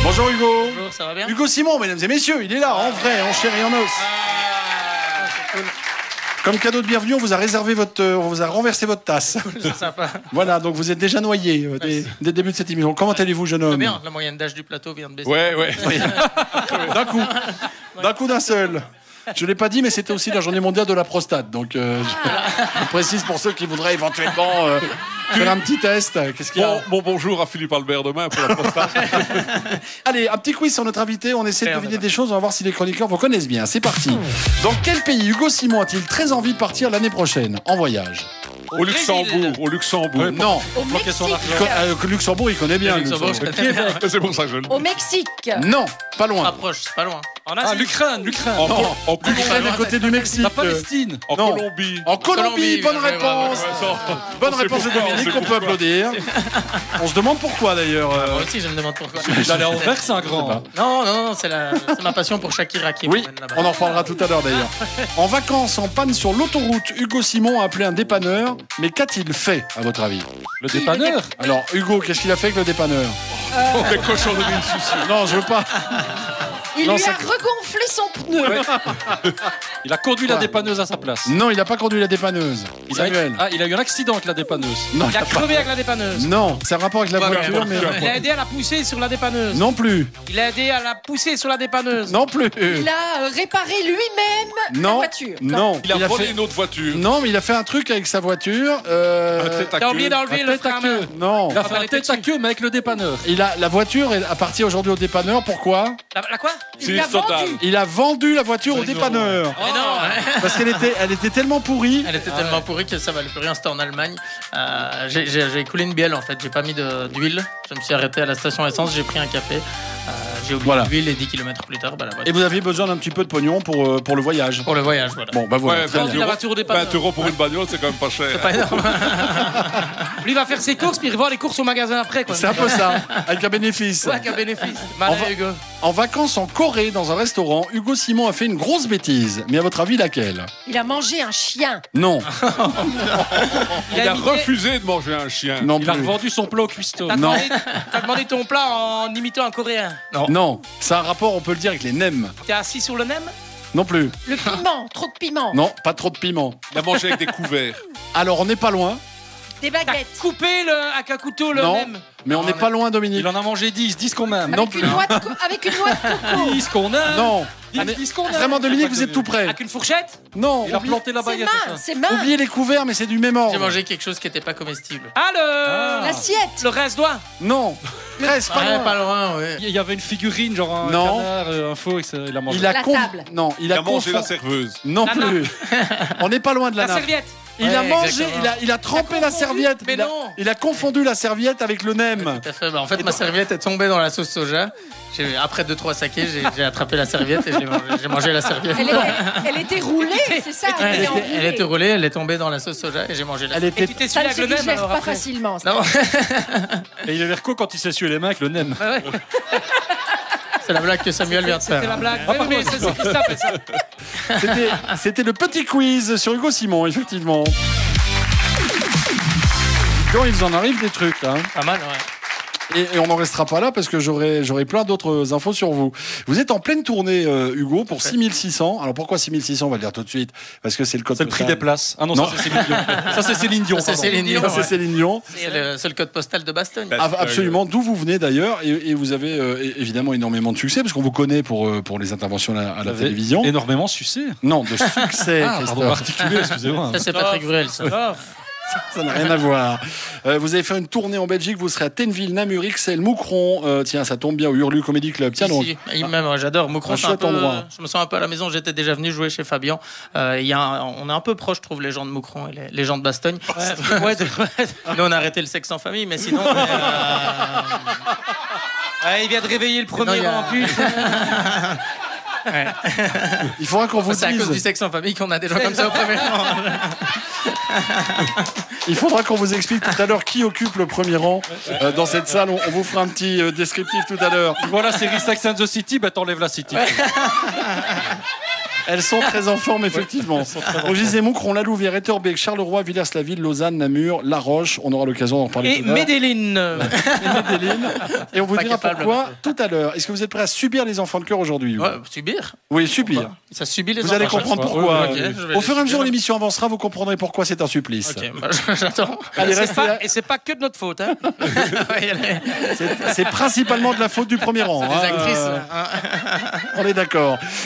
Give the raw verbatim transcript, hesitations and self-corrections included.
Bonjour Hugo. Bonjour, ça va bien? Hugo Simon, mesdames et messieurs, il est là, en vrai, en chair et en os. Ah, c'est cool. Comme cadeau de bienvenue, on vous a réservé votre, euh, on vous a renversé votre tasse. C'est sympa. Voilà, donc vous êtes déjà noyé euh, dès, dès le début de cette émission. Comment allez-vous, jeune homme? Très bien, la moyenne d'âge du plateau vient de baisser. Ouais, ouais. D'un coup, d'un coup d'un seul. Je ne l'ai pas dit, mais c'était aussi la journée mondiale de la prostate. Donc, euh, je, je précise pour ceux qui voudraient éventuellement euh, faire un petit test. Qu'est-ce qu'il y a? Bon, bon bonjour à Philippe Albert demain pour la prostate. Allez, un petit quiz sur notre invité. On essaie de Merde. deviner des choses. On va voir si les chroniqueurs vous connaissent bien. C'est parti. Dans quel pays Hugo Simon a-t-il très envie de partir l'année prochaine en voyage? Au Luxembourg, au Luxembourg. Non. Au Mexique. Il co- euh, que Luxembourg, il connaît bien. Le Luxembourg, je connais bien. C'est pour ça que je le dis. Au Mexique. Non, pas loin. Rapproche, c'est pas loin. En Ah, Asie. l'Ukraine, l'Ukraine. En, en, en, L'Ukraine à côté du Mexique. La Palestine. en Non. Colombie. En Colombie, Colombie, bonne ouais, réponse. ouais, ouais, ouais, Bonne On sait réponse de pourquoi, on Dominique, sait on peut pourquoi. applaudir. On se demande pourquoi d'ailleurs. euh, Moi aussi, je me demande pourquoi. D'aller en Anvers, c'est un grand. Non, non, non, c'est la... c'est ma passion pour Shakira qui Oui, m'emmène là-bas. on en reparlera tout à l'heure d'ailleurs. En vacances, en panne sur l'autoroute, Hugo Simon a appelé un dépanneur. Mais qu'a-t-il fait, à votre avis? Le dépanneur. Alors, Hugo, qu'est-ce qu'il a fait avec le dépanneur? Oh, des cochonneries de soucis. Non, je veux pas. Il Non, lui c'est- a regonflé son pneu. Il a conduit la dépanneuse à sa place. Non, il n'a pas conduit la dépanneuse. Il a, Samuel. ah, il a eu un accident avec la dépanneuse. Non, Il a crevé avec la dépanneuse. non, c'est un rapport avec la Ouais, voiture, ouais, mais. Il a aidé à la pousser sur la dépanneuse. Non plus. Il a aidé à la pousser sur la dépanneuse. Non plus. Il a euh, réparé lui-même la Non. voiture. Non. Il a volé fait... une autre voiture. Non, mais il a fait un truc avec sa voiture. euh, Un tête à T'as oublié queue. d'enlever Un le tête à frein à queue. main. Non. Il a Ah, fait bah, un elle tête était à dessus. queue, mais avec le dépanneur. Il a, la voiture est appartient aujourd'hui au dépanneur. Pourquoi? La, la quoi? Il l'a Sinistre total. vendu. Il a vendu la voiture au dépanneur. Mais non, hein. Parce qu'elle était, elle était tellement pourrie. Elle était tellement pourrie que ça valait plus rien, c'était en Allemagne. Euh, j'ai- j'ai j'ai coulé une bielle en fait, j'ai pas mis de- d'huile. Je me suis arrêté à la station essence, j'ai pris un café. Euh, j'ai oublié Voilà. l'huile et dix kilomètres plus tard, bah, la Et voiture. vous aviez besoin d'un petit peu de pognon pour, euh, pour le voyage. Pour le voyage, voilà. Bon, bah voilà. Ouais, très vingt bien. la euros, voiture au dépanneur. vingt euros pour une bagnole, c'est quand même pas cher. Pas énorme. Lui il va faire ses courses, puis il va les courses au magasin après. Quoi. C'est un peu ça, avec un bénéfice. Ouais, qu'un bénéfice. On Malin, va- Hugo. En vacances en Corée, dans un restaurant, Hugo Simon a fait une grosse bêtise. Mais à votre avis, laquelle? Il a mangé un chien. Non, Il a imité- refusé de manger un chien. non Il a plus. revendu son plat au cuistot. T'as Non. demandé, t'as demandé ton plat en imitant un coréen. Non. Non, ça a un rapport, on peut le dire, avec les nems. T'es assis sur le nem? Non plus. Le piment, trop de piment. Non, pas trop de piment. Il a mangé avec des couverts. Alors, on n'est pas loin. Des T'as baguettes. coupé le, avec un couteau le Non, nem? mais on n'est pas loin, Dominique. Il en a mangé dix, dix qu'on aime. Non Avec plus. une, noix de co- avec une noix de coco. dix qu'on aime. Non. dix, Allez, dix qu'on aime. Vraiment, Dominique, vous êtes tout près. Avec une fourchette? Non, Il a oubliez, planté la C'est baguette. main, ça. c'est main. oubliez les couverts, mais c'est du même ordre. J'ai mangé quelque chose qui n'était pas comestible. Ah, le... Ah. L'assiette. Le reste-doigt? Non, reste pas Ouais, loin. pas loin, ouais. Il y avait une figurine, genre un Non. canard, euh, un faux, et ça- il a mangé. Il a La conf- table. Non, il Il a, a mangé la confond- serveuse. Non La plus. On n'est pas loin de la, La nappe. serviette? Il Ouais, a mangé, exactement. il a, il a trempé la confondu, serviette. mais il, a, non. il a confondu la serviette avec le nem. Tout à fait. Bah, en fait, ma serviette est tombée dans la sauce soja. J'ai- Après deux trois sakés, j'ai j'ai attrapé la serviette et je l'ai mangé- j'ai mangé la serviette. Elle, était, elle était roulée, c'est ça. Ouais, elle, était était, enroulée. elle était roulée, elle est tombée dans la sauce soja et j'ai mangé la Elle serviette. était- Et tu t'es Ça suivi ne se avec le nem digère alors pas après? facilement. ça. Non, Et il a l'air con quand il s'essuie les mains avec le nem. bah ouais. C'est la blague que Samuel vient de faire. C'est la blague. Ah, Oui, oui, mais c'est c'est Christophe, et ça. C'était, c'était le petit quiz sur Hugo Simon, effectivement. Quand ils en arrivent des trucs, hein. Pas mal, ouais. Et, et on n'en restera pas là parce que j'aurai, j'aurai plein d'autres infos sur vous. Vous êtes en pleine tournée, euh, Hugo, pour six mille six cents. Alors pourquoi six mille six cents? On va le dire tout de suite. Parce que c'est le code C'est le prix postal. des places. Ah non, Non. ça c'est Céline Dion. Ça c'est Céline Dion. Ça, c'est pardon. Céline Dion. Ça, c'est ouais. Céline Dion. C'est le, c'est le code postal de Bastogne. Ben, Ah, absolument, d'où vous venez d'ailleurs. Et, et vous avez euh, é- évidemment énormément de succès parce qu'on vous connaît pour, euh, pour les interventions à la, à la Vous avez télévision. énormément sucé. Non, de succès, Ah, Christophe. pardon, particulier, excusez-moi. Ça, c'est Patrick Bruel, ça. Ça n'a rien à voir. Euh, vous allez faire une tournée en Belgique. Vous serez à Tenneville, Namur, Ixelles, Moucron. Euh, tiens, ça tombe bien au Hurlu Comedy Club. Tiens, donc. Si, si. Même, ouais, j'adore Moucron. Un c'est un chouette peu- endroit. Je me sens un peu à la maison. J'étais déjà venu jouer chez Fabien. Euh, il y a un- on est un peu proche, je trouve, les gens de Moucron et les, les gens de Bastogne. Ouais, ouais, Nous, on a arrêté le sexe en famille, mais sinon. mais, euh, Ouais, il vient de réveiller le premier il y a- rang en plus. Il faudra qu'on vous c'est à cause du dise. sexe en famille qu'on a des gens comme ça au premier rang. Il faudra qu'on vous explique tout à l'heure qui occupe le premier rang euh, dans cette salle. On, on vous fera un petit euh, descriptif tout à l'heure. Voilà, série Sex and the City, bah t'enlèves la City. Elles sont très en forme, effectivement. Rungis Zemmour, Cron-la-Louvière, Etterbeek, Charleroi, Villers-la-Ville, Lausanne, Namur, La Roche. On aura l'occasion d'en parler Et tout à l'heure. Medellin. Et on vous Pas dira capable, pourquoi maintenant. tout à l'heure. Est-ce que vous êtes prêts à subir les enfants de cœur aujourd'hui Hugo Ouais, subir. Oui, subir. Ça subit les Vous allez enfants. comprendre fois. pourquoi. Ok, je vais Au les fur et à mesure subir. où l'émission avancera, vous comprendrez pourquoi c'est un supplice. Ok, bah, j'attends. Allez, Et c'est restez pas- là. Et c'est pas que de notre faute. Hein. Ouais, allez. C'est- C'est principalement de la faute du premier rang. Des hein. actrices. Euh, hein. On est d'accord.